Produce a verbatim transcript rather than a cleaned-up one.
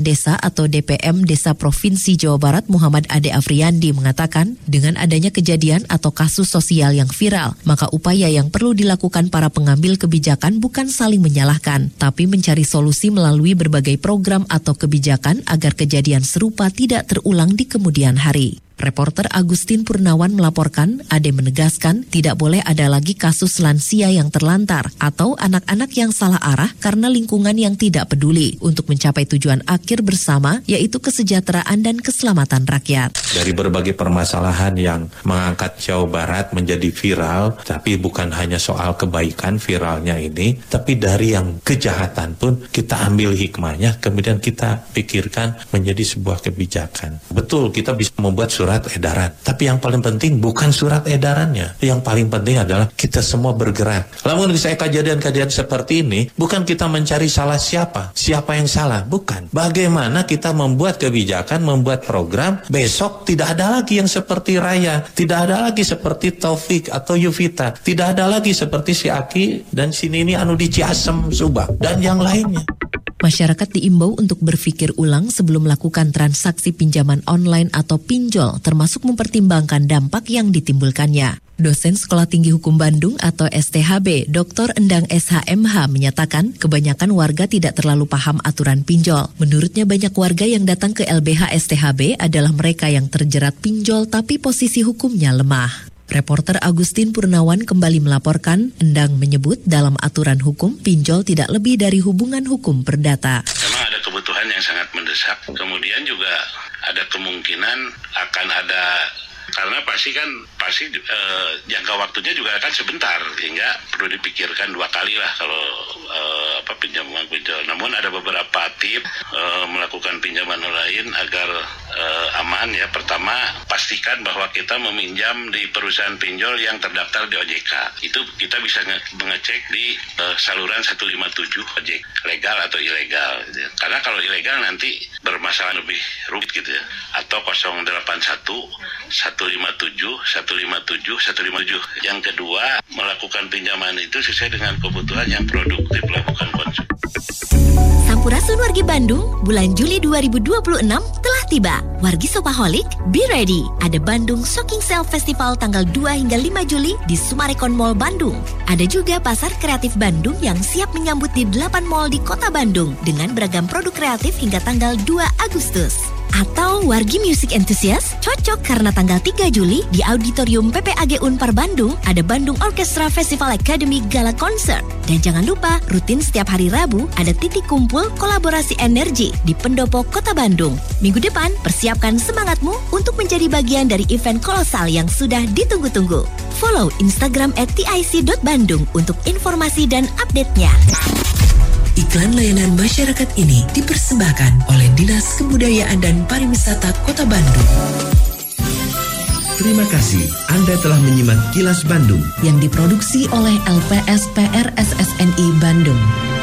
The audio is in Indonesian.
Desa atau D P M Desa Provinsi Jawa Barat Muhammad Ade Afriyandi mengatakan, dengan adanya kejadian atau kasus sosial yang viral, maka upaya yang perlu dilakukan para pengambil kebijakan bukan saling menyalahkan, tapi mencari solusi melalui berbagai program atau kebijakan agar kejadian serupa tidak terulang di kemudian hari. Reporter Agustin Purnawan melaporkan, Ade menegaskan tidak boleh ada lagi kasus lansia yang terlantar atau anak-anak yang salah arah karena lingkungan yang tidak peduli untuk mencapai tujuan akhir bersama, yaitu kesejahteraan dan keselamatan rakyat. Dari berbagai permasalahan yang mengangkat Jawa Barat menjadi viral, tapi bukan hanya soal kebaikan viralnya ini, tapi dari yang kejahatan pun kita ambil hikmahnya, kemudian kita pikirkan menjadi sebuah kebijakan. Betul, kita bisa membuat surat surat edaran. Tapi yang paling penting bukan surat edarannya. Yang paling penting adalah kita semua bergerak. Namun saya kejadian-kejadian seperti ini, bukan kita mencari salah siapa. Siapa yang salah? Bukan. Bagaimana kita membuat kebijakan, membuat program, besok tidak ada lagi yang seperti Raya. Tidak ada lagi seperti Taufik atau Yuvita. Tidak ada lagi seperti si Aki dan si Nini anu di Ciasem, Subang. Dan yang lainnya. Masyarakat diimbau untuk berpikir ulang sebelum melakukan transaksi pinjaman online atau pinjol, termasuk mempertimbangkan dampak yang ditimbulkannya. Dosen Sekolah Tinggi Hukum Bandung atau S T H B, Doktor Endang S H M H menyatakan kebanyakan warga tidak terlalu paham aturan pinjol. Menurutnya banyak warga yang datang ke L B H S T H B adalah mereka yang terjerat pinjol tapi posisi hukumnya lemah. Reporter Agustin Purnawan kembali melaporkan, Endang menyebut dalam aturan hukum, pinjol tidak lebih dari hubungan hukum perdata. Memang ada kebutuhan yang sangat mendesak, kemudian juga ada kemungkinan akan ada, karena pasti kan pasti eh, jangka waktunya juga akan sebentar, sehingga perlu dipikirkan dua kali lah kalau eh, apa pinjaman pinjol. Namun ada beberapa tips eh, melakukan pinjaman online agar eh, aman ya. Pertama, pastikan bahwa kita meminjam di perusahaan pinjol yang terdaftar di O J K. Itu kita bisa nge- mengecek di eh, saluran seratus lima puluh tujuh O J K, legal atau ilegal. Gitu ya. Karena kalau ilegal nanti bermasalah lebih rumit gitu ya. Atau nol delapan satu satu lima tujuh satu lima tujuh satu lima tujuh. Yang kedua, melakukan pinjaman itu sesuai dengan kebutuhan yang produktif, lakukan konsumsi. Sampurasun Wargi Bandung, bulan Juli dua ribu dua puluh enam telah tiba. Wargi Shopaholic, be ready. Ada Bandung Shocking Sale Festival tanggal dua hingga lima Juli di Summarecon Mall Bandung. Ada juga Pasar Kreatif Bandung yang siap menyambut di delapan mall di Kota Bandung dengan beragam produk kreatif hingga tanggal dua Agustus. Atau wargi music enthusiast cocok karena tanggal tiga Juli di Auditorium P P A G Unpar Bandung ada Bandung Orchestra Festival Academy Gala Concert. Dan jangan lupa rutin setiap hari Rabu ada titik kumpul kolaborasi energi di Pendopo Kota Bandung. Minggu depan persiapkan semangatmu untuk menjadi bagian dari event kolosal yang sudah ditunggu-tunggu. Follow Instagram at t i c dot bandung untuk informasi dan update-nya. Iklan layanan masyarakat ini dipersembahkan oleh Dinas Kebudayaan dan Pariwisata Kota Bandung. Terima kasih Anda telah menyimak Kilas Bandung yang diproduksi oleh L P S P R S S N I Bandung.